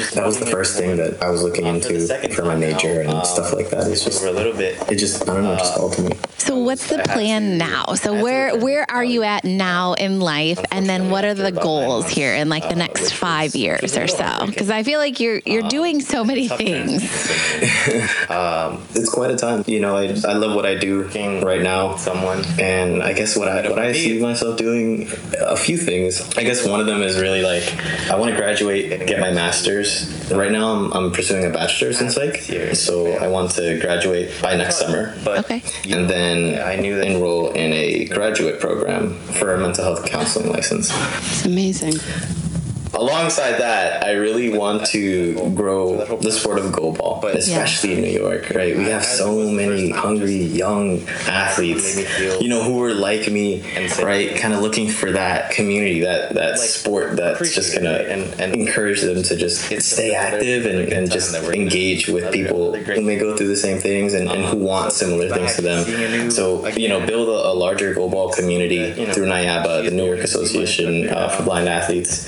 that was the first thing that I was looking into for my major and stuff like that. It's just, it just, I don't know, just called to me. So what's the plan now? So where are you at now in life? And then what are the goals here in like the next 5 years or so? Because I feel like you're doing so many things. It's quite a time. You know, I love what I do right now. And I guess what I see myself doing, a few things. I guess one of them is really like, I want to graduate and get my master's. Right now I'm pursuing a bachelor's in psych. So I want to graduate by next summer. Okay. And then enroll in a graduate program for a mental health counseling license. It's amazing. Alongside that, I really want to grow the sport of goalball, but especially in New York, right? We have so many hungry young athletes, you know, who are like me, right? Kind of looking for that community, that sport that's just gonna encourage them to just stay active and just engage with people who may go through the same things and who want similar things to them. So, you know, build a larger goalball community through NYABA, the New York Association for Blind Athletes.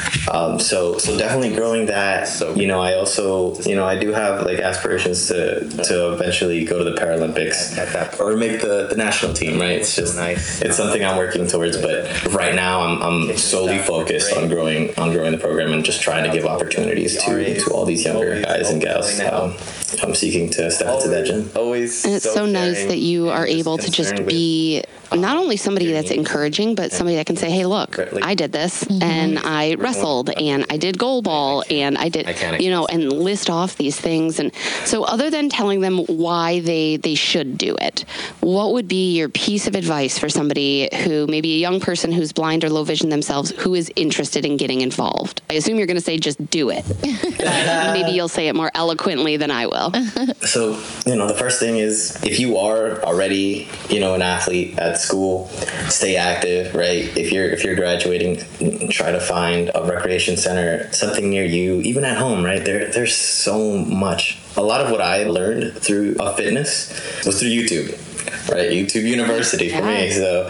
So definitely growing that. You know, I also, you know, I do have like aspirations to eventually go to the Paralympics or make the national team, right? It's just it's something I'm working towards, but right now I'm solely focused on growing the program and just trying to give opportunities to all these younger guys and gals. I'm seeking to step into that gym. And it's so nice that you are able to just be not only somebody that's encouraging, but somebody that can say, hey, look, I did this and I wrestled and I did goalball and I did, you know, and list off these things. And so other than telling them why they should do it, what would be your piece of advice for somebody who maybe a young person who's blind or low vision themselves who is interested in getting involved? I assume you're going to say just do it. But maybe you'll say it more eloquently than I will. So, you know, the first thing is if you are already, you know, an athlete at school, stay active, right? If you're graduating, try to find a recreation center, something near you, even at home, right? There's so much. A lot of what I learned through fitness was through YouTube. Right, YouTube University for me. So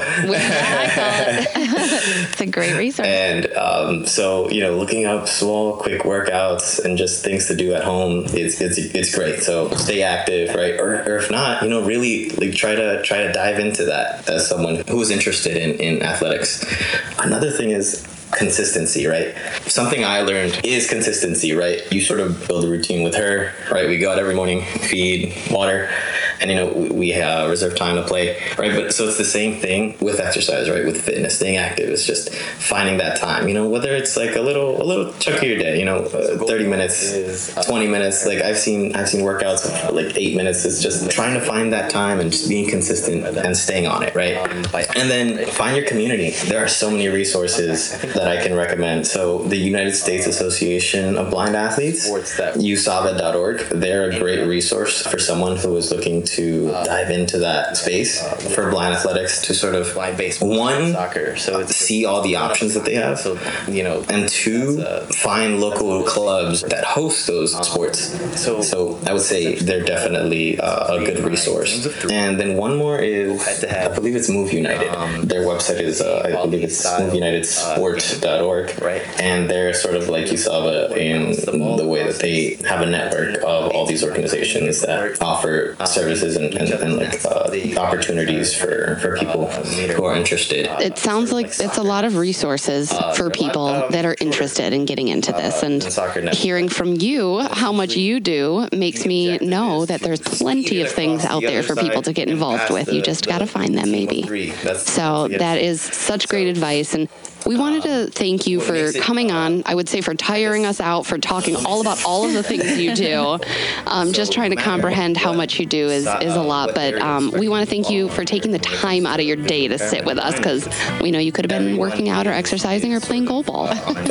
it's a great resource. And so, you know, looking up small, quick workouts and just things to do at home, it's great. So stay active, right? Or if not, you know, really like try to dive into that as someone who is interested in athletics. Another thing is consistency, right? Something I learned is consistency, right? You sort of build a routine with her, right? We go out every morning, feed, water, and, you know, we reserve time to play, right? But so it's the same thing with exercise, right? With fitness, staying active. It's just finding that time, you know, whether it's like a little chunk of your day, you know, 30 minutes, 20 minutes. Like I've seen workouts of like 8 minutes. It's just trying to find that time and just being consistent and staying on it, right? And then find your community. There are so many resources that I can recommend. So the United States Association of Blind Athletes, USAVA.org, they're a great resource for someone who is looking to dive into that space for blind athletics, to sort of one, see all the options that they have, you know, and two, find local clubs that host those sports. So I would say they're definitely a good resource. And then one more is, I believe it's Move United. Their website is, I believe it's moveunitedsport.org, and they're sort of like USAVA in the way that they have a network of all these organizations that offer services and like opportunities for people who are interested. It sounds like it's a lot of resources for people that are interested in getting into this. And hearing from you how much you do makes me know that there's plenty of things out there for people to get involved with. You just got to find them, maybe. So that is such great advice. And we wanted to thank you for coming on. I would say for tiring us out, for talking all about all of the things you do. Just trying to comprehend how much you do is a lot. But we want to thank you for taking the time out of your day to sit with us, because we know you could have been working out or exercising or playing goalball.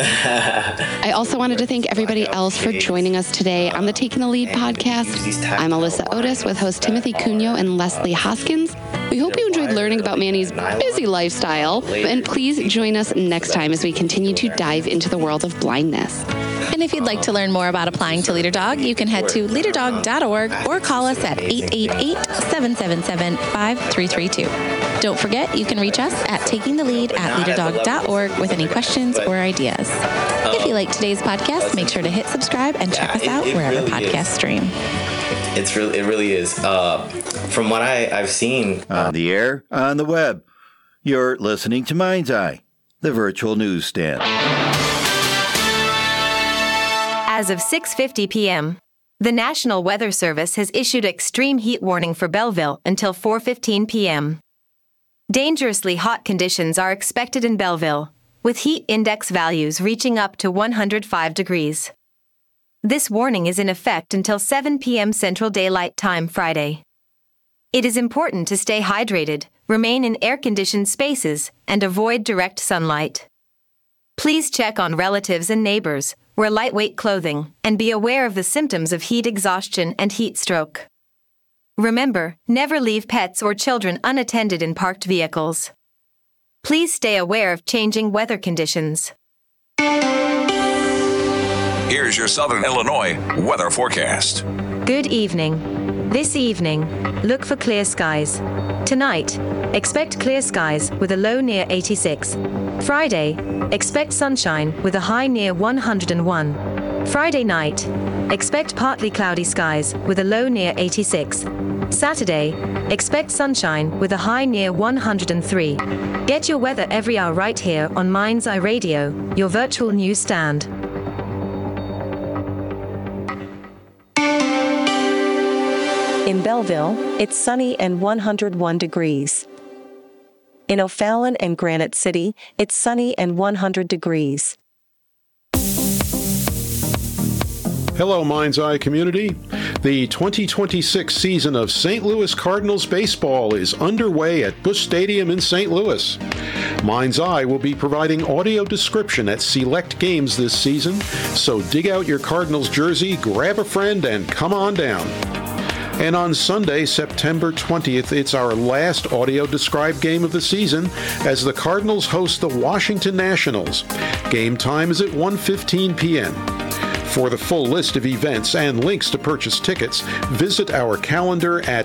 I also wanted to thank everybody else for joining us today on the Taking the Lead podcast. I'm Alyssa Otis with host Timothy Cunho and Leslie Hoskins. We hope you enjoyed learning about Manny's busy lifestyle, and please join us next time as we continue to dive into the world of blindness. And if you'd like to learn more about applying to LeaderDog, you can head to leaderdog.org or call us at 888-777-5332. Don't forget, you can reach us at takingthelead@leaderdog.org with any questions or ideas. If you like today's podcast, make sure to hit subscribe and check us out wherever podcasts stream. It really is. From what I've seen. On the air, on the web. You're listening to Mind's Eye, the virtual newsstand. As of 6:50 p.m., the National Weather Service has issued extreme heat warning for Belleville until 4:15 p.m. Dangerously hot conditions are expected in Belleville, with heat index values reaching up to 105 degrees. This warning is in effect until 7 p.m. Central Daylight Time Friday. It is important to stay hydrated, remain in air-conditioned spaces, and avoid direct sunlight. Please check on relatives and neighbors, wear lightweight clothing, and be aware of the symptoms of heat exhaustion and heat stroke. Remember, never leave pets or children unattended in parked vehicles. Please stay aware of changing weather conditions. Here's your Southern Illinois weather forecast. Good evening. This evening, look for clear skies. Tonight, expect clear skies with a low near 86. Friday, expect sunshine with a high near 101. Friday night, expect partly cloudy skies with a low near 86. Saturday, expect sunshine with a high near 103. Get your weather every hour right here on Mind's Eye Radio, your virtual newsstand. In Belleville, it's sunny and 101 degrees. In O'Fallon and Granite City, it's sunny and 100 degrees. Hello, Mind's Eye community. The 2026 season of St. Louis Cardinals baseball is underway at Busch Stadium in St. Louis. Mind's Eye will be providing audio description at select games this season, so dig out your Cardinals jersey, grab a friend, and come on down. And on Sunday, September 20th, it's our last audio-described game of the season as the Cardinals host the Washington Nationals. Game time is at 1:15 p.m. For the full list of events and links to purchase tickets, visit our calendar at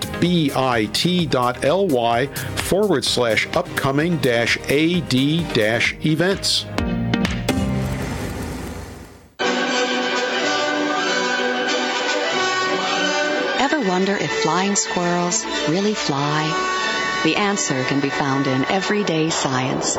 bit.ly/upcoming-ad-events. Ever wonder if flying squirrels really fly? The answer can be found in Everyday Science.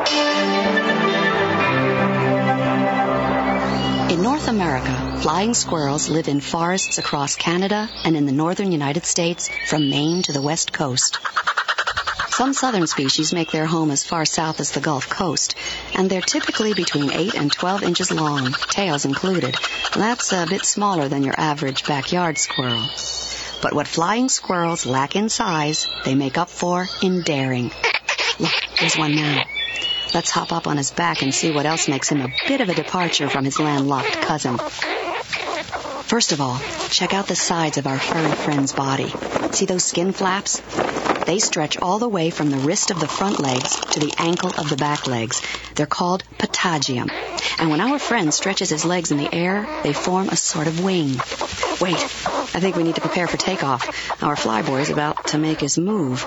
In North America, flying squirrels live in forests across Canada and in the northern United States from Maine to the west coast. Some southern species make their home as far south as the Gulf Coast, and they're typically between 8 and 12 inches long, tails included. That's a bit smaller than your average backyard squirrel. But what flying squirrels lack in size, they make up for in daring. Look, there's one now. Let's hop up on his back and see what else makes him a bit of a departure from his landlocked cousin. First of all, check out the sides of our furry friend's body. See those skin flaps? They stretch all the way from the wrist of the front legs to the ankle of the back legs. They're called patagium. And when our friend stretches his legs in the air, they form a sort of wing. Wait, I think we need to prepare for takeoff. Our flyboy's about to make his move.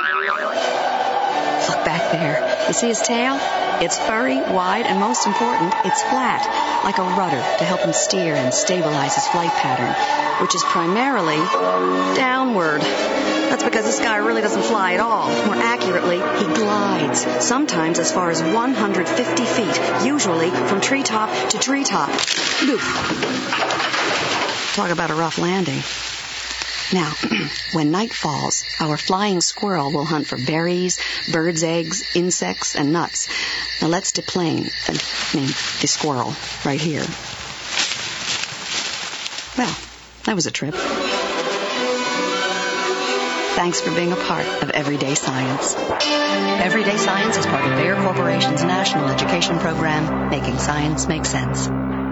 Look back there. You see his tail? It's furry, wide, and most important, it's flat, like a rudder to help him steer and stabilize his flight pattern, which is primarily downward. That's because this guy really doesn't fly at all. More accurately, he glides, sometimes as far as 150 feet, usually from treetop to treetop. Oof. Talk about a rough landing. Now, when night falls, our flying squirrel will hunt for berries, birds' eggs, insects, and nuts. Now let's deplane, the squirrel, right here. Well, that was a trip. Thanks for being a part of Everyday Science. Everyday Science is part of Bayer Corporation's National Education Program, making science make sense.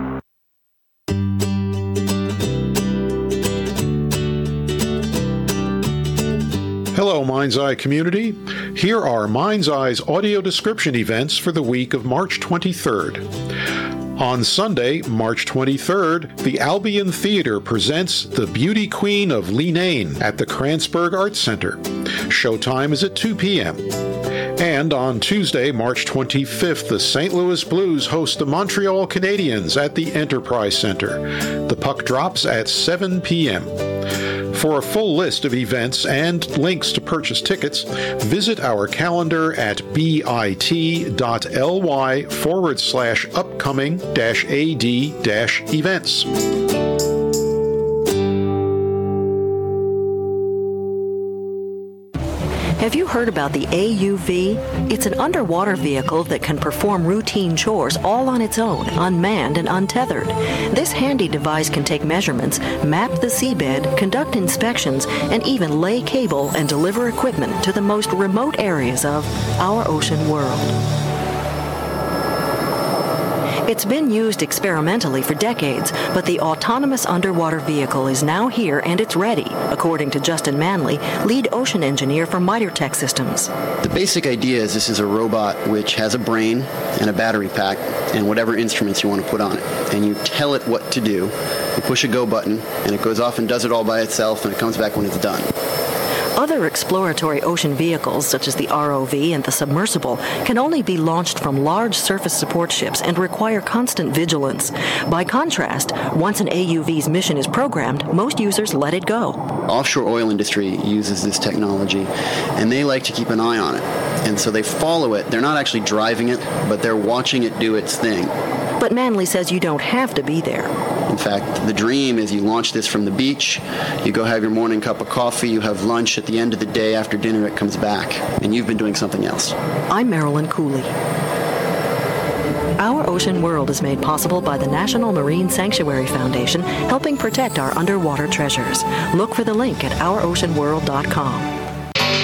Hello, Mind's Eye community. Here are Mind's Eye's audio description events for the week of March 23rd. On Sunday, March 23rd, the Albion Theater presents The Beauty Queen of Leenane at the Kranzberg Arts Center. Showtime is at 2 p.m. And on Tuesday, March 25th, the St. Louis Blues host the Montreal Canadiens at the Enterprise Center. The puck drops at 7 p.m. For a full list of events and links to purchase tickets, visit our calendar at bit.ly/upcoming-ad-events. Have you heard about the AUV? It's an underwater vehicle that can perform routine chores all on its own, unmanned and untethered. This handy device can take measurements, map the seabed, conduct inspections, and even lay cable and deliver equipment to the most remote areas of our ocean world. It's been used experimentally for decades, but the autonomous underwater vehicle is now here and it's ready, according to Justin Manley, lead ocean engineer for MITRE Tech Systems. The basic idea is this is a robot which has a brain and a battery pack and whatever instruments you want to put on it. And you tell it what to do, you push a go button, and it goes off and does it all by itself, and it comes back when it's done. Other exploratory ocean vehicles, such as the ROV and the submersible, can only be launched from large surface support ships and require constant vigilance. By contrast, once an AUV's mission is programmed, most users let it go. Offshore oil industry uses this technology, and they like to keep an eye on it. And so they follow it. They're not actually driving it, but they're watching it do its thing. But Manley says you don't have to be there. In fact, the dream is you launch this from the beach, you go have your morning cup of coffee, you have lunch. At the end of the day, after dinner, it comes back, and you've been doing something else. I'm Marilyn Cooley. Our Ocean World is made possible by the National Marine Sanctuary Foundation, helping protect our underwater treasures. Look for the link at ouroceanworld.com.